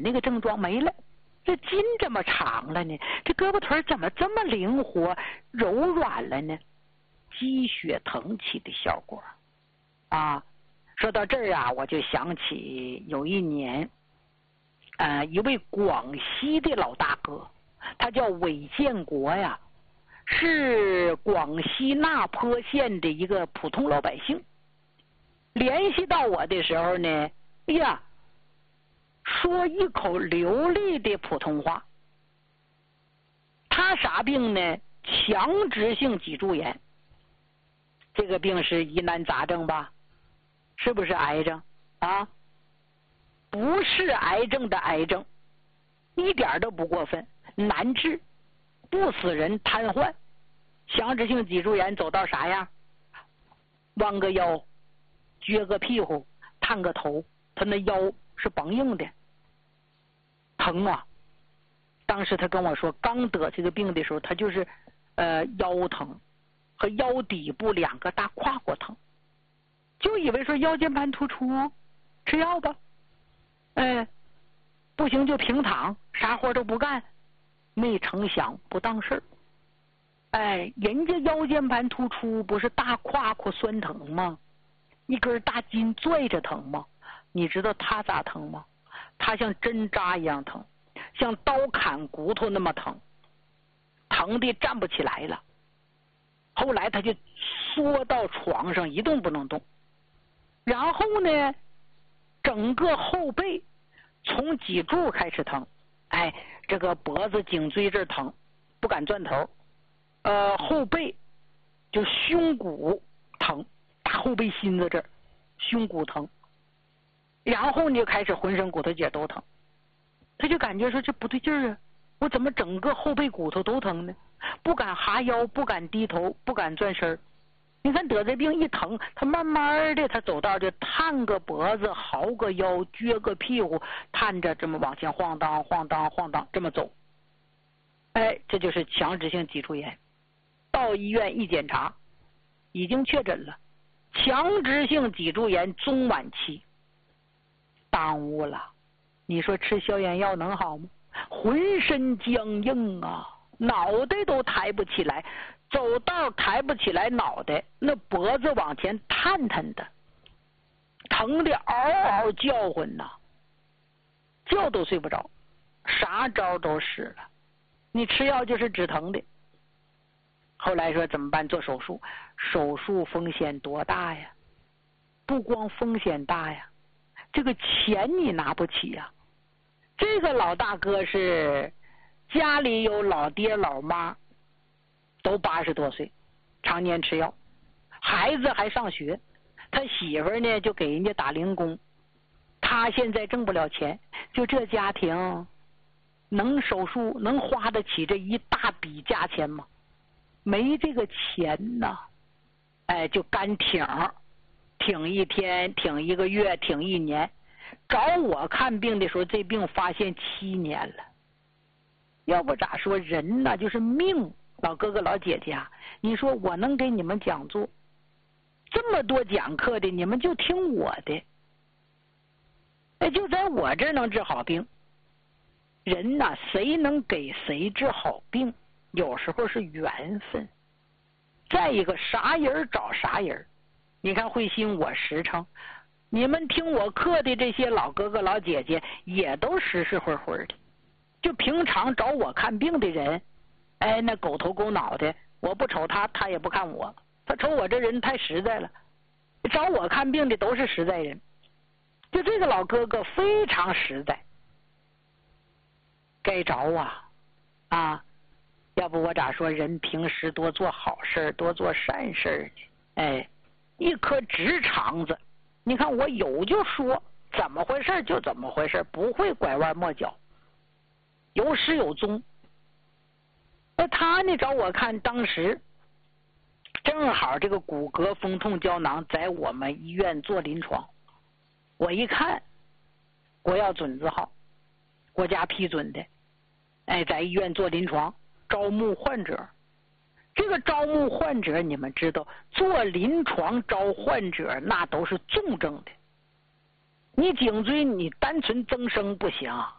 那个症状没了，这筋这么长了呢，这胳膊腿怎么这么灵活柔软了呢？积血腾起的效果啊！说到这儿啊，我就想起有一年，一位广西的老大哥，他叫韦建国呀，是广西那坡县的一个普通老百姓。联系到我的时候呢，哎呀，说一口流利的普通话。他啥病呢？强直性脊柱炎。这个病是疑难杂症吧？是不是癌症啊？不是癌症的癌症，一点都不过分，难治，不死人，瘫痪。强直性脊柱炎走到啥样？弯个腰，撅个屁股，探个头，他那腰是绷硬的，疼啊！当时他跟我说，刚得这个病的时候，他就是腰疼和腰底部两个大胯骨疼，就以为说腰间盘突出，吃药吧。不行就平躺，啥活都不干，没成想不当事儿。人家腰间盘突出不是大胯骨酸疼吗？一根大筋拽着疼吗？你知道他咋疼吗？他像针扎一样疼，像刀砍骨头那么疼，疼的站不起来了。后来他就缩到床上一动不能动，然后呢，整个后背从脊柱开始疼，这个脖子颈椎这儿疼，不敢转头，后背就胸骨疼，大后背心子这儿胸骨疼，然后你就开始浑身骨头节都疼，他就感觉说这不对劲儿啊，我怎么整个后背骨头都疼呢？不敢哈腰，不敢低头，不敢转身。你看得这病一疼，他慢慢的他走道就探个脖子，嚎个腰，撅个屁股，探着这么往前晃荡晃荡晃荡这么走。这就是强直性脊柱炎。到医院一检查，已经确诊了强直性脊柱炎中晚期，耽误了。你说吃消炎药能好吗？浑身僵硬啊，脑袋都抬不起来，走道抬不起来脑袋，那脖子往前探探的，疼的嗷嗷叫唤呐，觉都睡不着，啥招都使了，你吃药就是止疼的。后来说怎么办？做手术，手术风险多大呀？不光风险大呀，这个钱你拿不起呀。这个老大哥是家里有老爹老妈，都80多岁，常年吃药，孩子还上学，他媳妇儿呢就给人家打零工，他现在挣不了钱，就这家庭能手术能花得起这一大笔价钱吗？没这个钱呐，就干挺一天，挺一个月，挺1年。找我看病的时候，这病发现7年了。要不咋说人呢就是命，老哥哥老姐姐啊，你说我能给你们讲座这么多讲课的，你们就听我的，就在我这儿能治好病。人呐，谁能给谁治好病，有时候是缘分。再一个，啥人找啥人。你看慧心我实诚，你们听我课的这些老哥哥老姐姐也都实实惠惠的。就平常找我看病的人，那狗头狗脑的，我不瞅他，他也不看我，他瞅我这人太实在了。找我看病的都是实在人，就这个老哥哥非常实在，该着啊，要不我咋说人平时多做好事多做善事呢？一颗直肠子，你看我有就说怎么回事就怎么回事，不会拐弯抹角，有始有终。他呢找我看，当时正好这个骨骼风痛胶囊在我们医院做临床，我一看国药准字号，国家批准的，在医院做临床招募患者。这个招募患者你们知道，做临床招患者那都是重症的，你颈椎你单纯增生不行，